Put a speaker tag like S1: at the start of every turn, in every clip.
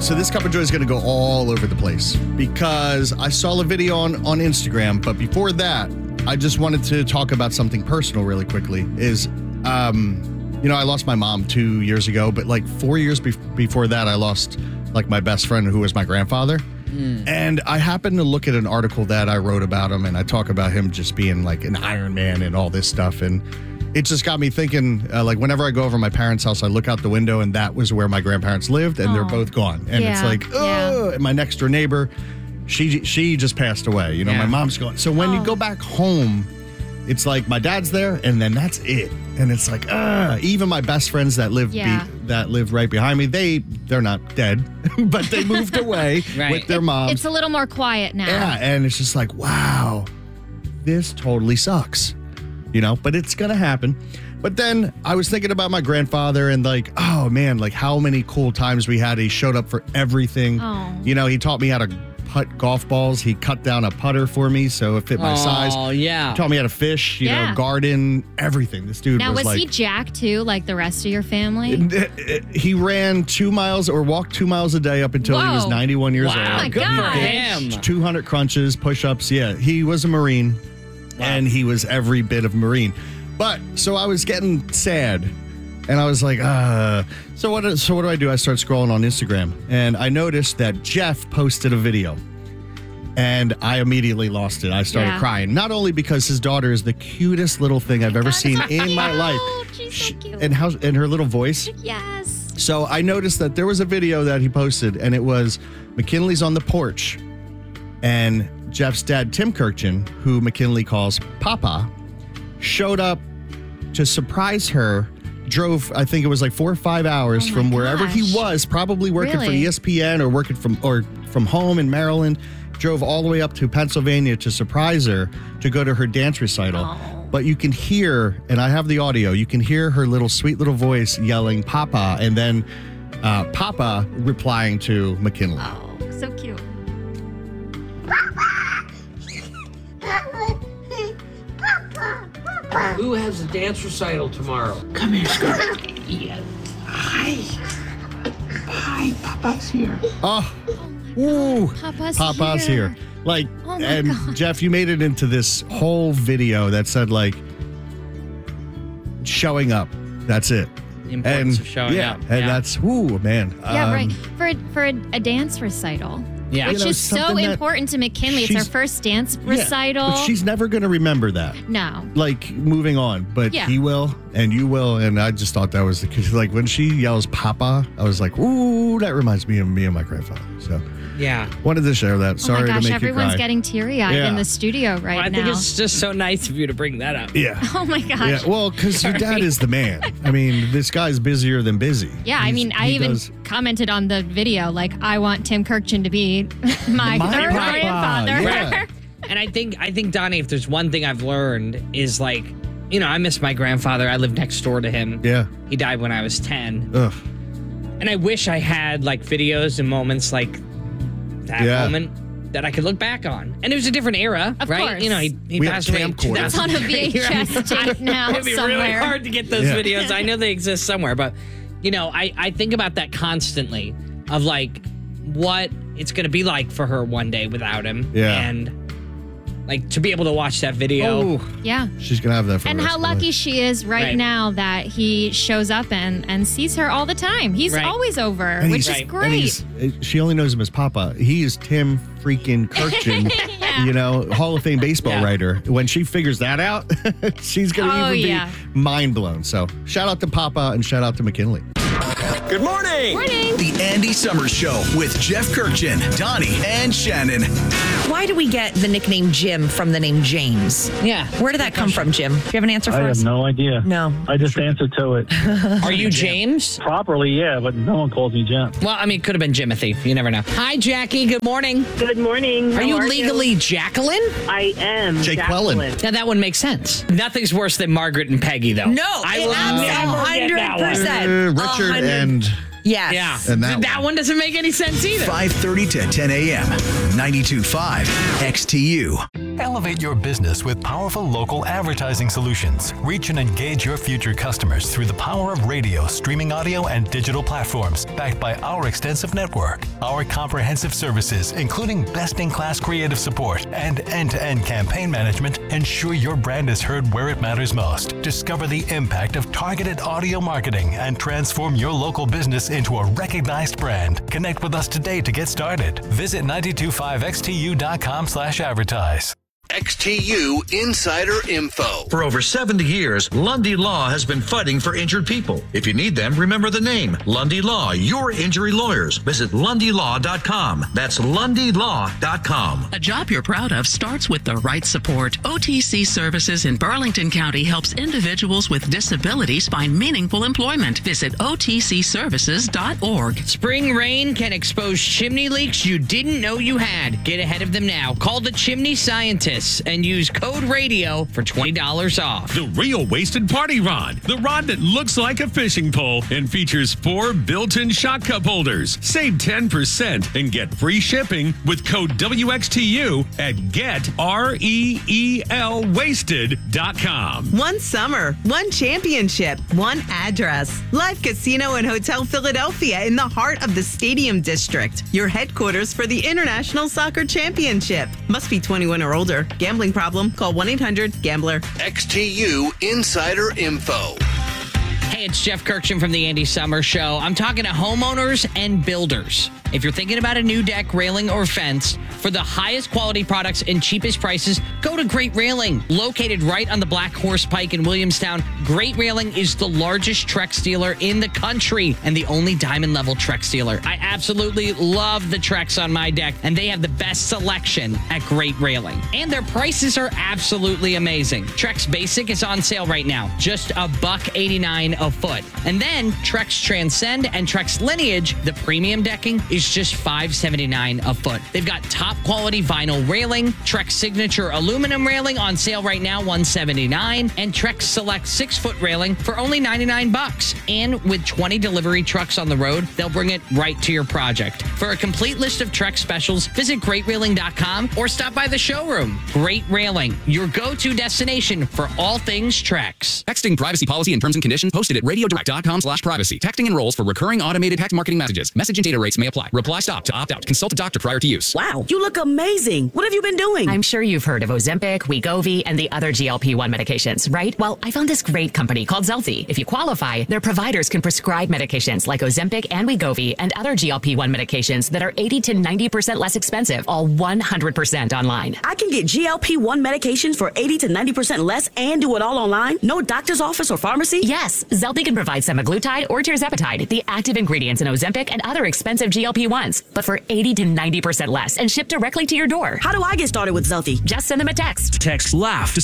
S1: So this Cup of Joy is going to go all over the place because I saw a video on Instagram. But before that, I just wanted to talk about something personal really quickly. I lost my mom 2 years ago, but like 4 years before that, I lost like my best friend who was my grandfather. And I happened to look at an article that I wrote about him, and I talk about him just being like an Iron Man and all this stuff. And it just got me thinking, like whenever I go over to my parents' house, I look out the window and that was where my grandparents lived and they're both gone. And it's like, oh, and my next door neighbor, she just passed away. My mom's gone. So when you go back home, it's like my dad's there and then that's it. And it's like, even my best friends that live right behind me, they're not dead, but they moved away with their moms.
S2: It's a little more quiet now.
S1: Yeah, and it's just like, wow, this totally sucks, but it's going to happen. But then I was thinking about my grandfather and like, oh man, like how many cool times we had. He showed up for everything.
S2: Oh.
S1: He taught me how to putt golf balls. He cut down a putter for me so it fit my size.
S3: Oh, yeah.
S1: He taught me how to fish, garden, everything. This dude
S2: was
S1: like...
S2: he Jack too, like the rest of your family?
S1: He ran 2 miles or walked 2 miles a day up until he was 91 years old.
S2: Oh my
S3: good
S2: God.
S3: for him.
S1: 200 crunches, push-ups. Yeah, he was a Marine, and he was every bit of Marine. But, so I was getting sad, and I was like, So what do I do? I start scrolling on Instagram, and I noticed that Jeff posted a video, and I immediately lost it. I started crying, not only because his daughter is the cutest little thing I've ever seen in my life.
S2: She's so cute.
S1: And her little voice.
S2: Yes.
S1: So I noticed that there was a video that he posted, and it was McKinley's on the porch, and Jeff's dad, Tim Kirkchin, who McKinley calls Papa, showed up to surprise her. Drove, I think it was like 4 or 5 hours from wherever he was, probably working for ESPN or working from home in Maryland. Drove all the way up to Pennsylvania to surprise her to go to her dance recital.
S2: Oh.
S1: But you can hear, and I have the audio, you can hear her sweet little voice yelling Papa, and then Papa replying to McKinley.
S2: Oh, so cute.
S4: Who has a dance recital tomorrow?
S5: Come here, Scarlett. Yeah. Hi. Hi, Papa's here.
S1: Oh, ooh,
S2: Papa's
S1: here. Like, and God. Jeff, you made it into this whole video that said like showing up. That's it.
S3: The importance of showing up.
S1: And that's, ooh, man.
S2: Yeah, right. For a dance recital.
S3: Yeah.
S2: Which is so important to McKinley. It's her first dance recital.
S1: But she's never going to remember that.
S2: No.
S1: Like, moving on. But he will, and you will. And I just thought that was the case. Like, when she yells Papa, I was like, ooh, that reminds me of me and my grandfather. So, wanted to share that. Sorry to make you cry.
S2: Everyone's getting teary-eyed in the studio now.
S3: I think it's just so nice of you to bring that up.
S1: Yeah.
S2: Oh, my gosh.
S1: Yeah, well, because your dad is the man. I mean, this guy's busier than busy.
S2: Yeah, I even commented on the video, like, I want Tim Kirkchin to be my third grandfather.
S1: Yeah.
S3: And I think, Donnie, if there's one thing I've learned is like, I miss my grandfather. I lived next door to him.
S1: Yeah.
S3: He died when I was 10.
S1: Ugh.
S3: And I wish I had like videos and moments like that moment that I could look back on. And it was a different era,
S2: of
S3: right?
S2: Course.
S3: He passed away.
S2: That's on a VHS tape now
S3: It'd be
S2: somewhere.
S3: really hard to get those videos. I know they exist somewhere, but I think about that constantly of like what it's going to be like for her one day without him.
S1: Yeah.
S3: And like to be able to watch that video.
S1: Oh,
S2: yeah.
S1: She's going to have that for
S2: And how lucky she is right now that he shows up and sees her all the time. He's always over, which is great.
S1: She only knows him as Papa. He is Tim freaking Kirkchin, Hall of Fame baseball writer. When she figures that out, she's going to even be mind blown. So shout out to Papa and shout out to McKinley.
S6: Good morning.
S2: Morning.
S6: The Andy Summers Show with Jeff Kirkchin, Donnie, and Shannon.
S7: Why do we get the nickname Jim from the name James?
S3: Yeah.
S7: Where did that come from, Jim? Do you have an answer for us?
S8: I have no idea.
S7: No.
S8: I just answer to it.
S3: Are you James?
S8: Properly, yeah, but no one calls me Jim.
S3: Well, I mean, it could have been Jimothy. You never know. Hi, Jackie. Good morning.
S9: Good morning.
S3: Are you legally Jacqueline?
S9: I am.
S1: Jake Quellen.
S3: Now, that one makes sense. Nothing's worse than Margaret and Peggy, though.
S7: No,
S3: I will never get that one.
S7: 100%.
S1: Richard and
S7: Yes.
S3: Yeah.
S1: And that
S3: one doesn't make any sense either.
S6: 5:30 to 10 a.m. 92.5 XTU.
S9: Elevate your business with powerful local advertising solutions. Reach and engage your future customers through the power of radio, streaming audio, and digital platforms, backed by our extensive network. Our comprehensive services, including best-in-class creative support and end-to-end campaign management, ensure your brand is heard where it matters most. Discover the impact of targeted audio marketing and transform your local business into a recognized brand. Connect with us today to get started. Visit 925xtu.com/advertise.
S6: XTU Insider Info.
S10: For over 70 years, Lundy Law has been fighting for injured people. If you need them, remember the name, Lundy Law, your injury lawyers. Visit lundylaw.com. That's lundylaw.com.
S11: A job you're proud of starts with the right support. OTC Services in Burlington County helps individuals with disabilities find meaningful employment. Visit otcservices.org.
S3: Spring rain can expose chimney leaks you didn't know you had. Get ahead of them now. Call the Chimney Scientist and use code RADIO for $20 off.
S12: The Real Wasted Party Rod. The rod that looks like a fishing pole and features 4 built-in shot cup holders. Save 10% and get free shipping with code WXTU at GetReelWasted.com.
S13: One summer, one championship, one address. Live Casino and Hotel Philadelphia in the heart of the Stadium District. Your headquarters for the International Soccer Championship. Must be 21 or older. Gambling problem? Call 1-800-GAMBLER.
S6: XTU Insider Info.
S3: Hey, it's Jeff Kirkchen from the Andy Summers Show. I'm talking to homeowners and builders. If you're thinking about a new deck, railing, or fence, for the highest quality products and cheapest prices, go to Great Railing. Located right on the Black Horse Pike in Williamstown, Great Railing is the largest Trex dealer in the country and the only diamond level Trex dealer. I absolutely love the Trex on my deck, and they have the best selection at Great Railing. And their prices are absolutely amazing. Trex Basic is on sale right now, just $189 a foot. And then Trex Transcend and Trex Lineage, the premium decking, is just $579 a foot. They've got top quality vinyl railing, Trex Signature aluminum railing on sale right now, $179, and Trex Select 6-foot railing for only $99. And with 20 delivery trucks on the road, they'll bring it right to your project. For a complete list of Trex specials, visit greatrailing.com or stop by the showroom. Great Railing, your go-to destination for all things Trex.
S14: Texting privacy policy and terms and conditions posted at radiodirect.com/privacy. Texting enrolls for recurring automated text marketing messages. Message and data rates may apply. Reply stop to opt out. Consult a doctor prior to use.
S15: Wow, you look amazing. What have you been doing?
S16: I'm sure you've heard of Ozempic, Wegovy, and the other GLP-1 medications, right? Well, I found this great company called Zelfie. If you qualify, their providers can prescribe medications like Ozempic and Wegovy and other GLP-1 medications that are 80 to 90% less expensive, all 100% online.
S15: I can get GLP-1 medications for 80 to 90% less and do it all online? No doctor's office or pharmacy?
S16: Yes, Zelfie can provide semaglutide or tirzepatide, the active ingredients in Ozempic and other expensive GLP-1s, but for 80 to 90% less and shipped directly to your door.
S15: How do I get started with Zelfie?
S16: Just send them a text.
S17: Text LAUGH to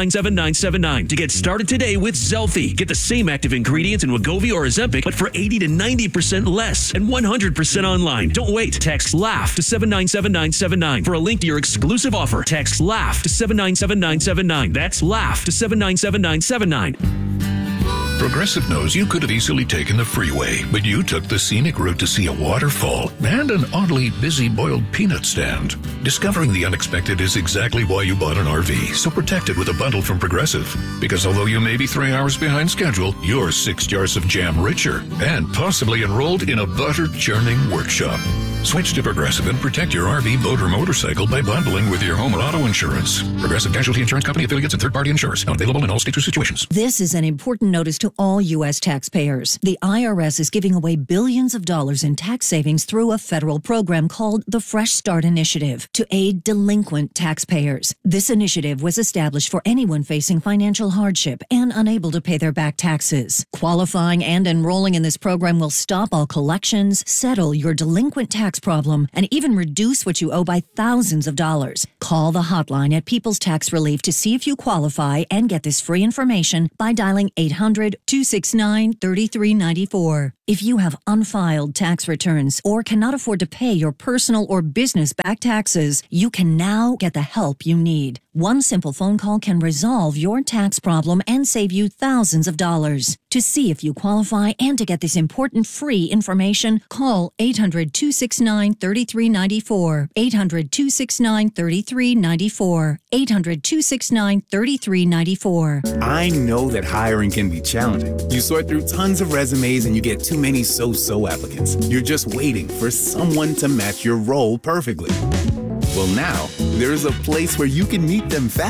S17: 797979 to get started today with Zelfie. Get the same active ingredients in Wegovy or Ozempic, but for 80 to 90% less and 100% online. Don't wait. Text LAUGH to 797979 for a link to your exclusive offer. Text LAUGH to 797979. That's LAUGH to 797979.
S18: Progressive knows you could have easily taken the freeway, but you took the scenic route to see a waterfall and an oddly busy boiled peanut stand. Discovering the unexpected is exactly why you bought an RV, so protect it with a bundle from Progressive. Because although you may be 3 hours behind schedule, you're 6 jars of jam richer and possibly enrolled in a butter churning workshop. Switch to Progressive and protect your RV, boat, or motorcycle by bundling with your home or auto insurance. Progressive Casualty Insurance Company affiliates and third-party insurers. Not available in all states or situations.
S19: This is an important notice to all U.S. taxpayers. The IRS is giving away billions of dollars in tax savings through a federal program called the Fresh Start Initiative to aid delinquent taxpayers. This initiative was established for anyone facing financial hardship and unable to pay their back taxes. Qualifying and enrolling in this program will stop all collections, settle your delinquent tax problem, and even reduce what you owe by thousands of dollars. Call the hotline at People's Tax Relief to see if you qualify and get this free information by dialing 800-269-3394. If you have unfiled tax returns or cannot afford to pay your personal or business back taxes, you can now get the help you need. One simple phone call can resolve your tax problem and save you thousands of dollars. To see if you qualify and to get this important free information, call 800-269-3394. 800-269-3394. 800-269-3394.
S20: I know that hiring can be challenging. You sort through tons of resumes and you get too many so-so applicants. You're just waiting for someone to match your role perfectly. Well, now, there's a place where you can meet them fast.